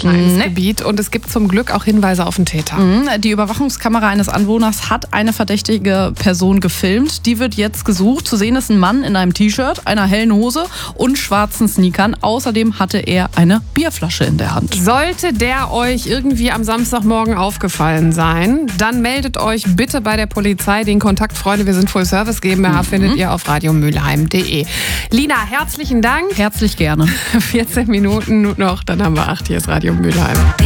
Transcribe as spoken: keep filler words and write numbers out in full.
kleines Nee. Gebiet und es gibt zum Glück auch Hinweise auf den Täter. Mhm. Die Überwachungskamera eines Anwohners hat eine verdächtige Person gefilmt. Die wird jetzt gesucht. Zu sehen ist ein Mann in einem T-Shirt, einer hellen Hose und schwarzen Sneakern. Außerdem hatte er eine Bierflasche in der Hand. Sollte der euch irgendwie am Samstagmorgen aufgefallen sein, dann meldet euch bitte bei der Polizei. Den Kontakt, Freunde, wir sind Full Service GmbH, mhm. findet ihr auf radiomülheim punkt de. Lina, herzlichen Dank. Herzlich gerne. vierzehn Minuten noch, dann haben wir acht. Hier ist Radio Mülheim.